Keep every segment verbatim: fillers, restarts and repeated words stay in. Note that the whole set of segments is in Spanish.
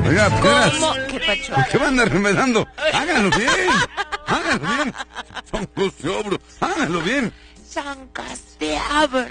Oiga, Pedras. ¿Cómo? ¿Qué pacho? ¿Por qué me andan remedando? Háganlo bien. Háganlo bien. Son Castiabro. Háganlo bien. San Castiabro.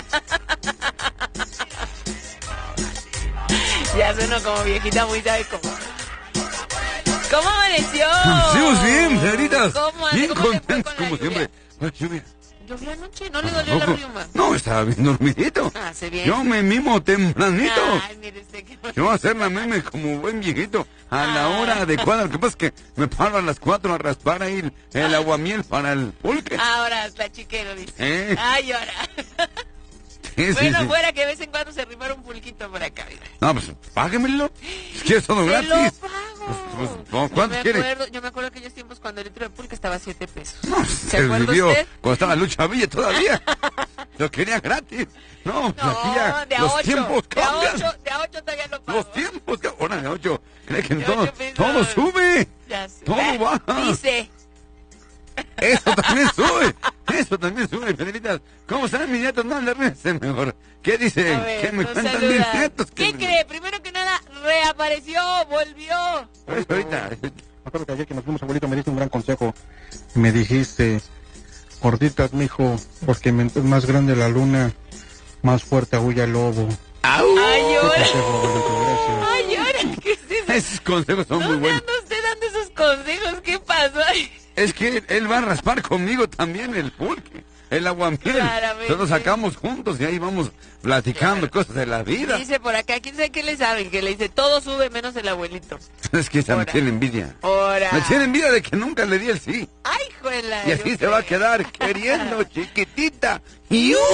Ya sueno como viejita muy, ¿sabe cómo? ¿Cómo amaneció? Seguimos bien, señoritas. ¿Cómo, bien ¿cómo contentos, como siempre. Ay, lluvia. ¿Llovió anoche? ¿No le dolió la riuma? No, estaba bien dormidito. Ah, se bien. Yo me mimo tempranito. Ay, mire usted qué bonito. Yo voy a hacer la meme como buen viejito a la Ah. hora adecuada. Lo que pasa es que me paro a las cuatro a raspar ahí el, el aguamiel para el pulque. Ahora está chiquero, dice. ¿Eh? Ay, ahora. Sí, sí, Bueno, sí. fuera que de vez en cuando se rimara un pulquito por acá, mira. No, pues páguemelo. Es que es todo ¡Te gratis. lo pago! Pues, pues, ¿cómo- ¿Cuánto yo me quiere? acuerdo, yo me acuerdo aquellos tiempos cuando el litro de pulque estaba a siete pesos. No, ¿Se se acuerda vivió usted? cuando estaba Lucha Villa todavía. Lo quería gratis. No, pues aquí ya No, de a los ocho. tiempos De a cambian. ocho, de a ocho todavía lo pago. Los tiempos, que ahora de ocho. Cree que De todo, ocho pesos. todo sube. Ya sé. Todo Eh, baja. Dice. Eso también sube. Eso también sube, Pedritas. ¿Cómo están mis nietos? No, le recen mejor. ¿Qué dicen? A ver, ¿Qué me nos cuentan saluda. mis nietos? ¿Qué cree? Primero que nada, reapareció, volvió. Pues ahorita. Me acuerdo que ayer que nos fuimos, abuelito, me diste un gran consejo. Me dijiste, gorditas, mijo, porque mientras más grande la luna, más fuerte aúlla el lobo. ¡Au! Ay, Qué ahora. consejo, abuelito, gracias. Ay, ahora. ¿Qué es eso? Esos consejos son muy ¿Dónde buenos. anda usted dando esos consejos? ¿Qué pasó? Ay, Es que él va a raspar conmigo también el pulque, el aguamiel. Claramente. Todos sacamos juntos y ahí vamos platicando cosas de la vida. dice por acá, ¿quién sabe qué le saben? Que le dice, todo sube menos el abuelito. Es que esa me Ahora. tiene envidia. Ahora. Me tiene envidia de que nunca le di el sí. Ay, juela. Y así yo se va a creo. quedar queriendo, chiquitita. ¡Y uh!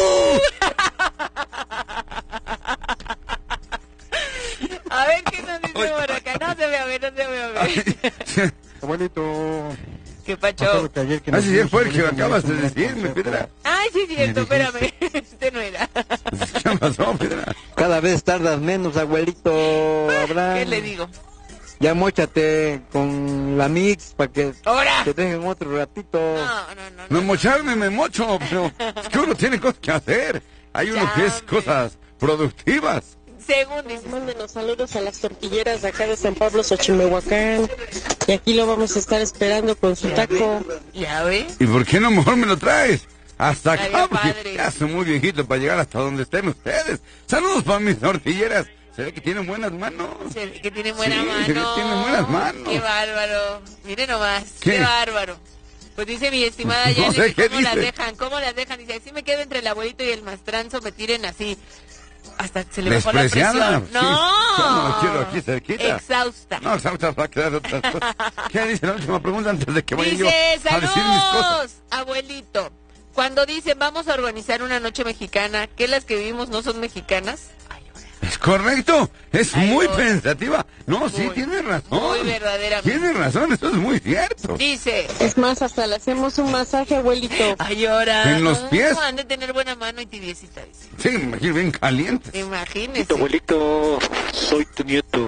A ver, ¿qué nos dice por acá? No se ve a ver, no se ve a ver. Abuelito, ¿Qué me pacho? acuerdo que ayer que nos Así fuimos, fue el que abuelito, me acabas de diste un gran decirme, consejo. Pedra. Ay, sí, es cierto, Me dijiste. espérame. Este no era. ¿Qué pasó, Pedra? Cada vez tardas menos, abuelito Abraham. ¿Qué le digo? Ya móchate con la mix para que ¡Ahora! te dejen otro ratito. No, no, no. No no. mocharme, me mocho, pero es que uno tiene cosas que hacer. Hay uno Ya, que es hombre. cosas productivas. Según dices. Mándenos saludos a las tortilleras de acá de San Pablo, Xochimehuacán. Y aquí lo vamos a estar esperando con su taco. ¿Ya ve? ¿Y por qué no mejor me lo traes? Hasta acá, Estaría porque padre. ya soy muy viejito para llegar hasta donde estén ustedes. Saludos para mis tortilleras. Se ve que tienen buenas manos. Se ve que tiene buena Sí, mano. se ve que tiene buenas manos. Qué bárbaro. Mire nomás. Qué, ¿Qué? bárbaro. Pues dice mi estimada No Jenny, sé que qué cómo las dice. dejan, cómo las dejan. Dice, así me quedo entre el abuelito y el mastranzo, me tiren así. Hasta se le bajó la Despreciada. presión. Sí, No. yo no lo quiero aquí cerquita. Exhausta. No, Sauta va a quedar otras cosas. ¿Qué dice la última pregunta antes de que vaya yo Dice, a decir mis cosas? saludos, abuelito. Cuando dicen, vamos a organizar una noche mexicana, ¿qué las que vivimos no son mexicanas? Ay, ahora. Es correcto, es Ay, muy no. pensativa. No, sí, Muy, tiene razón. muy verdaderamente. Tiene razón, eso es muy cierto. Dice, Es más, hasta le hacemos un masaje, abuelito. ay, ahora. En los pies. Han de tener buena mano y tibiecita, dice. Sí, me imagino bien caliente. Imagínese. Abuelito, soy tu nieto.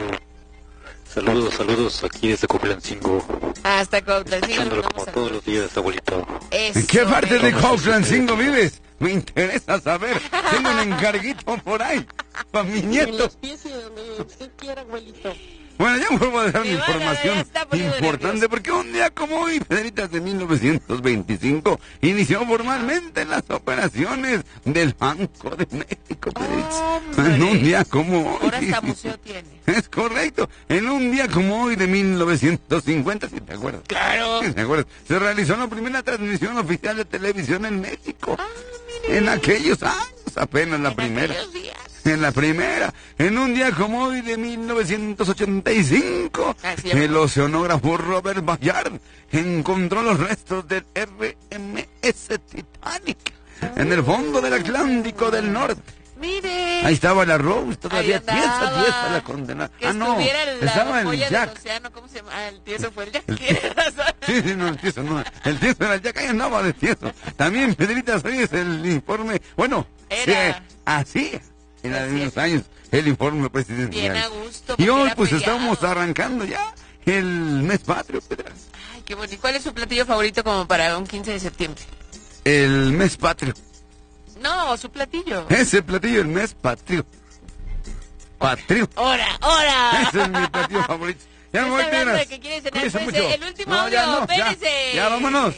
Saludos, saludos aquí desde Coplancingo. Hasta Cuautla. Escuchándolo como todos los días, abuelito. ¿En qué parte de Cuautlancingo vives? Me interesa saber. Tengo un encarguito por ahí para mi En nieto. los pies y donde usted quiera, abuelito. Bueno, ya vuelvo a dejar Me una van a- ya información está poniendo importante nervioso. porque un día como hoy, Federitas, de mil novecientos veinticinco, inició formalmente las operaciones del Banco de México, Federitas. ¡Hombre! En un día como hoy. Ahora hasta museo tiene. Es correcto. En un día como hoy de mil novecientos cincuenta, si te acuerdas. Claro. ¿Sí te acuerdas? Se realizó la primera transmisión oficial de televisión en México. Ah, mire. En aquellos años, apenas la En primera. aquellos días. En la primera, en un día como hoy de mil novecientos ochenta y cinco, Así es. el oceanógrafo Robert Ballard encontró los restos del R M S Titanic en el fondo del Atlántico del Norte. Mire. Ahí estaba la Rose, todavía Ahí andaba. tiesa, tiesa la condenada. Que Ah, no, estuviera en la estaba el joya del Jack. océano, ¿cómo se llama? Ah, el tieso fue el Jack. Tiene razón. Sí, sí, no, el tieso no. El tieso era el Jack, ahí andaba de tieso. También, Pedrita, hoy es el informe. Bueno, Era. sí, así era de Así unos es. años el informe presidencial. Bien a gusto, Y porque hoy, era pues, feriado. estamos arrancando ya el mes patrio, Pedras. Ay, qué bonito. ¿Cuál es su platillo favorito como para un quince de septiembre? El mes patrio. No, su platillo. Ese platillo, el mes patrio. Patrio. ¡Hora, hora! Ese es mi partido favorito. Ya me voy, Está hablando tigres. de que quiere cenar, Cuídense espérese. mucho. El último No, audio, ya no, ya. espérese. Ya, vámonos.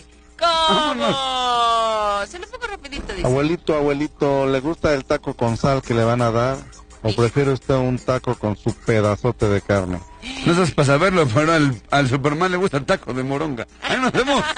¿Cómo? Se lo pongo rapidito, dice. Abuelito, abuelito, ¿le gusta el taco con sal que le van a dar? ¿O prefiere usted un taco con su pedazote de carne? No sabes para saberlo, pero al, al Superman le gusta el taco de moronga. Ahí nos vemos.